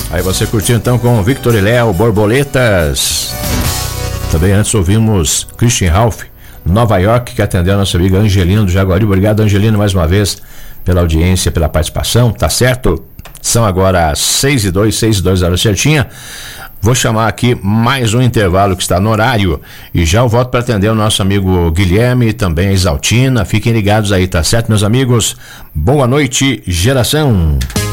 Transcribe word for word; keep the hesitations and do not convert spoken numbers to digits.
Aí você curtiu então com Victor e Léo, Borboletas. Também antes ouvimos Christian Ralph, Nova York, que atendeu a nossa amiga Angelina do Jaguari. Obrigado, Angelina, mais uma vez pela audiência, pela participação, tá certo? São agora seis e dois, seis e dois horas certinha. Vou chamar aqui mais um intervalo que está no horário e já eu volto para atender o nosso amigo Guilherme e também a Exaltina. Fiquem ligados aí, tá certo, meus amigos? Boa noite, geração!